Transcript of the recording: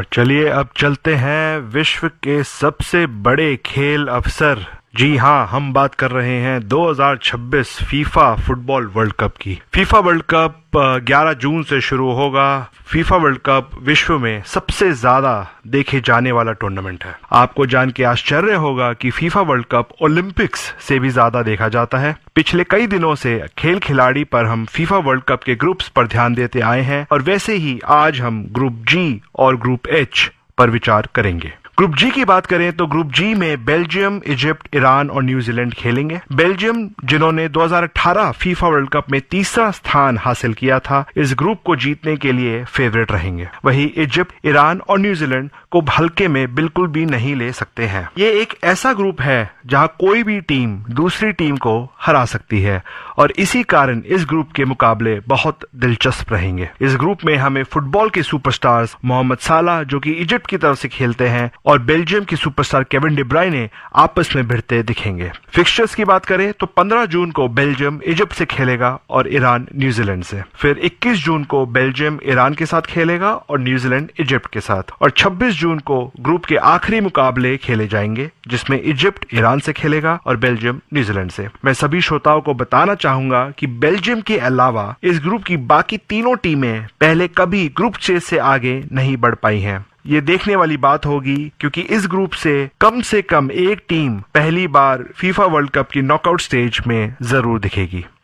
और चलिए अब चलते हैं विश्व के सबसे बड़े खेल अवसर, जी हाँ, हम बात कर रहे हैं 2026 फीफा फुटबॉल वर्ल्ड कप की। फीफा वर्ल्ड कप 11 जून से शुरू होगा। फीफा वर्ल्ड कप विश्व में सबसे ज्यादा देखे जाने वाला टूर्नामेंट है। आपको जान के आश्चर्य होगा कि फीफा वर्ल्ड कप ओलंपिक्स से भी ज्यादा देखा जाता है। पिछले कई दिनों से खेल खिलाड़ी पर हम फीफा वर्ल्ड कप के ग्रुप्स पर ध्यान देते आए हैं और वैसे ही आज हम ग्रुप जी और ग्रुप एच पर विचार करेंगे। ग्रुप जी की बात करें तो ग्रुप जी में बेल्जियम, इजिप्ट, ईरान और न्यूजीलैंड खेलेंगे। बेल्जियम, जिन्होंने 2018 फीफा वर्ल्ड कप में तीसरा स्थान हासिल किया था, इस ग्रुप को जीतने के लिए फेवरेट रहेंगे। वहीं इजिप्ट, ईरान और न्यूजीलैंड को हल्के में बिल्कुल भी नहीं ले सकते हैं। ये एक ऐसा ग्रुप है जहां कोई भी टीम दूसरी टीम को हरा सकती है और इसी कारण इस ग्रुप के मुकाबले बहुत दिलचस्प रहेंगे। इस ग्रुप में हमें फुटबॉल के सुपरस्टार्स मोहम्मद साला, जो कि इजिप्ट की तरफ से खेलते हैं, और बेल्जियम की सुपरस्टार केविन डी ब्रुयने आपस में भिड़ते दिखेंगे। फिक्सचर्स की बात करें तो 15 जून को बेल्जियम इजिप्ट से खेलेगा और ईरान न्यूजीलैंड से। फिर 21 जून को बेल्जियम ईरान के साथ खेलेगा और न्यूजीलैंड इजिप्ट के साथ। और 26 जून को ग्रुप के आखिरी मुकाबले खेले जाएंगे, जिसमें इजिप्ट ईरान से खेलेगा और बेल्जियम न्यूजीलैंड से। मैं सभी श्रोताओं को बताना चाहूंगा कि बेल्जियम के अलावा इस ग्रुप की बाकी तीनों टीमें पहले कभी ग्रुप स्टेज से आगे नहीं बढ़ पाई हैं। ये देखने वाली बात होगी क्योंकि इस ग्रुप से कम एक टीम पहली बार फीफा वर्ल्ड कप की नॉकआउट स्टेज में जरूर दिखेगी।